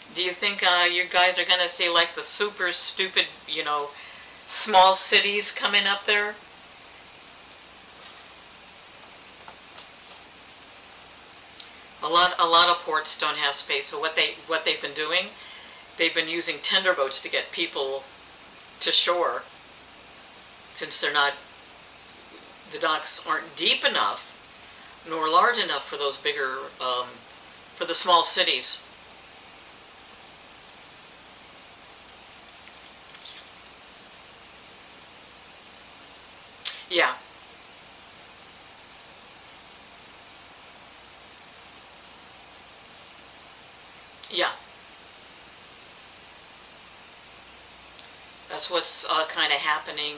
Do you think you guys are going to see like the super stupid, small cities coming up there? A lot of ports don't have space. So what they've been doing, they've been using tender boats to get people to shore, since the docks aren't deep enough nor large enough for those bigger, for the small cities. Yeah, yeah. That's what's kind of happening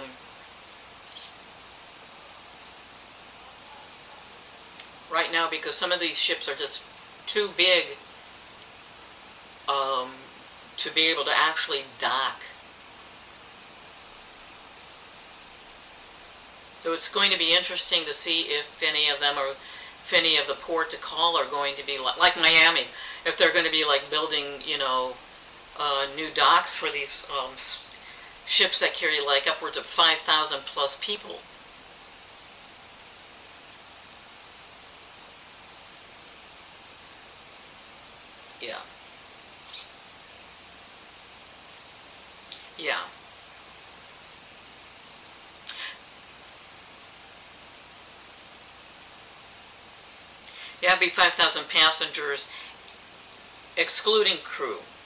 right now, because some of these ships are just too big um, to be able to actually dock. So it's going to be interesting to see if any of them are, if any of the port to call are going to be like Miami, if they're going to be like building, new docks for these ships that carry like upwards of 5,000 plus people. Yeah, yeah, yeah. It'd be 5,000 passengers, excluding crew.